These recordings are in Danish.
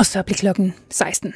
Og så bliver klokken 16.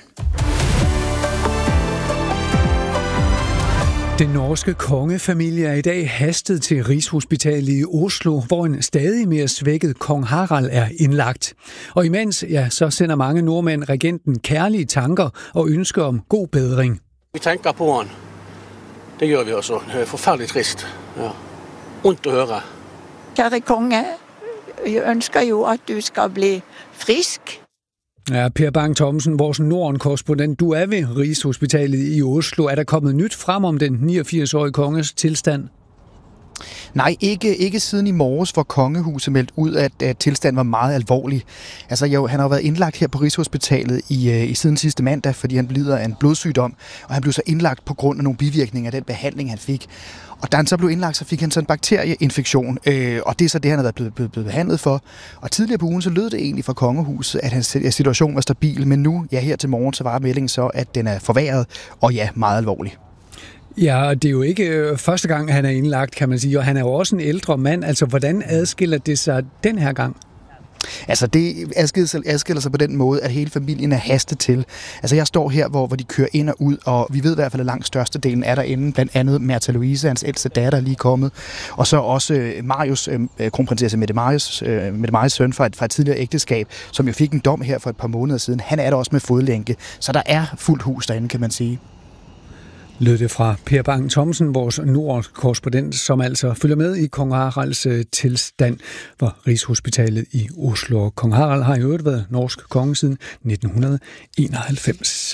Den norske kongefamilie er i dag hastet til Rigshospitalet i Oslo, hvor en stadig mere svækket kong Harald er indlagt. Og imens, så sender mange nordmænd regenten kærlige tanker og ønsker om god bedring. Vi tænker på han. Det gør vi også. Det er forfærdeligt trist. Ja. Ondt at høre. Kære konge, jeg ønsker jo, at du skal blive frisk. Ja, Per Bang Thomsen, vores Norden-korrespondent. Du er ved Rigshospitalet i Oslo. Er der kommet nyt frem om den 89-årige konges tilstand? Nej, ikke siden i morges, hvor kongehuset meldte ud, at tilstanden var meget alvorlig. Altså, han har været indlagt her på Rigshospitalet i siden sidste mandag, fordi han lider af en blodsygdom, og han blev så indlagt på grund af nogle bivirkninger af den behandling, han fik. Og da han så blev indlagt, så fik han så en bakterieinfektion, og det er så det, han har været blevet behandlet for. Og tidligere på ugen, så lød det egentlig fra kongehuset, at hans situation var stabil, men nu, her til morgen, så var meldingen så, at den er forværret, og meget alvorlig. Ja, det er jo ikke første gang, han er indlagt, kan man sige, og han er jo også en ældre mand. Altså, hvordan adskiller det sig den her gang? Altså, det adskiller sig på den måde, at hele familien er hastet til. Altså, jeg står her, hvor de kører ind og ud, og vi ved i hvert fald, at langt størstedelen er derinde. Blandt andet Märtha Louise, hans ældste datter, er lige kommet. Og så også Marius, kronprinsesse Mette Maries søn fra et tidligere ægteskab, som jo fik en dom her for et par måneder siden. Han er der også med fodlænke, så der er fuldt hus derinde, kan man sige. Lød det fra Per Bang Thomsen, vores Nord-korrespondent, som altså følger med i kong Haralds tilstand for Rigshospitalet i Oslo. Kong Harald har i øvrigt været norsk konge siden 1991.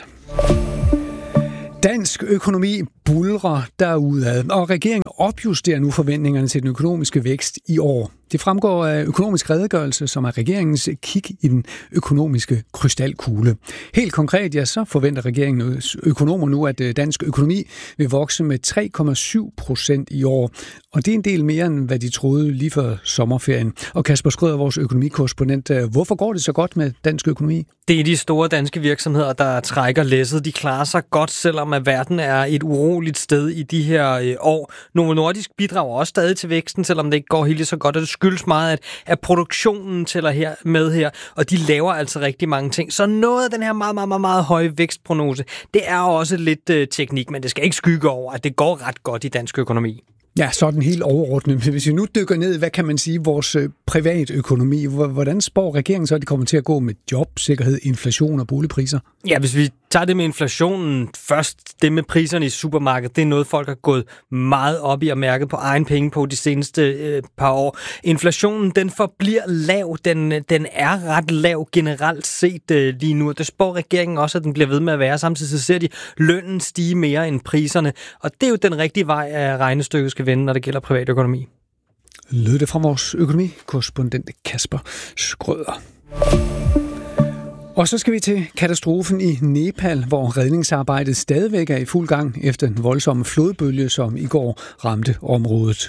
Dansk økonomi buldrer derudad, og regeringen opjusterer nu forventningerne til den økonomiske vækst i år. Det fremgår af økonomisk redegørelse, som er regeringens kig i den økonomiske krystalkugle. Helt konkret, så forventer regeringens økonomer nu, at dansk økonomi vil vokse med 3,7% i år. Og det er en del mere, end hvad de troede lige før sommerferien. Og Kasper Schrøder, vores økonomikorrespondent, hvorfor går det så godt med dansk økonomi? Det er de store danske virksomheder, der trækker læsset. De klarer sig godt, selvom at verden er et uroligt sted i de her år. Novo Nordisk bidrager også stadig til væksten, selvom det ikke går helt så godt, og det skyldes meget, at produktionen tæller her, og de laver altså rigtig mange ting. Så noget af den her meget, meget, meget, meget høje vækstprognose, det er også lidt teknik, men det skal ikke skygge over, at det går ret godt i dansk økonomi. Ja, sådan helt overordnet. Hvis vi nu dykker ned, hvad kan man sige, vores privatøkonomi, hvordan spår regeringen så, at det kommer til at gå med jobsikkerhed, inflation og boligpriser? Ja, hvis vi tager det med inflationen først, det med priserne i supermarkedet, det er noget, folk har gået meget op i og mærket på egen penge på de seneste par år. Inflationen, den forbliver lav. Den er ret lav generelt set lige nu. Det spår regeringen også, at den bliver ved med at være. Samtidig så ser de lønnen stige mere end priserne. Og det er jo den rigtige vej, at regnestykket skal vende, når det gælder privatøkonomi. Lød det fra vores økonomikorrespondent Kasper Schrøder. Og så skal vi til katastrofen i Nepal, hvor redningsarbejdet stadigvæk er i fuld gang efter den voldsomme flodbølge, som i går ramte området.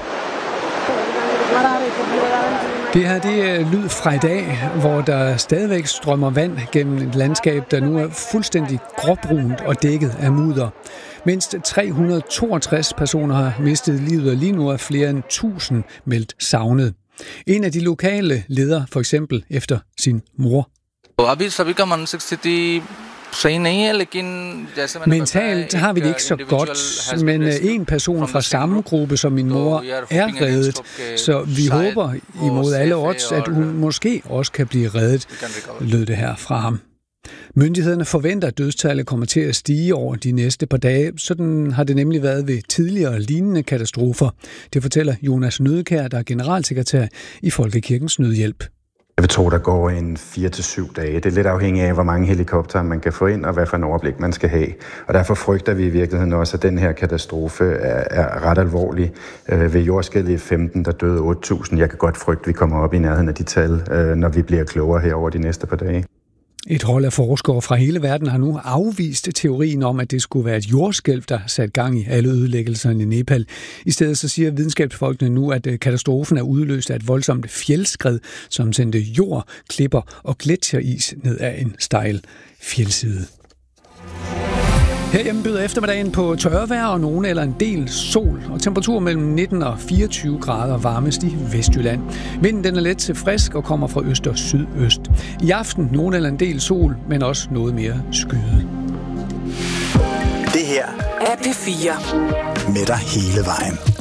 Det her det er lyd fra i dag, hvor der stadigvæk strømmer vand gennem et landskab, der nu er fuldstændig gråbrunt og dækket af mudder. Mindst 362 personer har mistet livet, og lige nu er flere end 1000 meldt savnet. En af de lokale leder for eksempel efter sin mor. Mentalt har vi det ikke så godt, men en person fra samme gruppe som min mor er reddet, så vi håber imod alle odds, at hun måske også kan blive reddet, lød det her fra ham. Myndighederne forventer, at dødstallet kommer til at stige over de næste par dage. Sådan har det nemlig været ved tidligere lignende katastrofer. Det fortæller Jonas Nødekær, der er generalsekretær i Folkekirkens Nødhjælp. Jeg vil tro, der går en 4-7 dage. Det er lidt afhængigt af, hvor mange helikoptere man kan få ind, og hvad for en overblik man skal have. Og derfor frygter vi i virkeligheden også, at den her katastrofe er ret alvorlig. Ved jordskælvet i 15, der døde 8.000. Jeg kan godt frygte, at vi kommer op i nærheden af de tal, når vi bliver klogere her over de næste par dage. Et hold af forskere fra hele verden har nu afvist teorien om, at det skulle være et jordskælv, der sat gang i alle ødelæggelserne i Nepal. I stedet så siger videnskabsfolkene nu, at katastrofen er udløst af et voldsomt fjeldskred, som sendte jord, klipper og gletsjeris ned ad en stejl fjeldside. Herhjemme byder eftermiddagen på tørvejr og nogen eller en del sol, og temperatur mellem 19 og 24 grader varmest i Vestjylland. Vinden den er let til frisk og kommer fra øst og sydøst. I aften nogen eller en del sol, men også noget mere skyde. Det her er P4. Med dig hele vejen.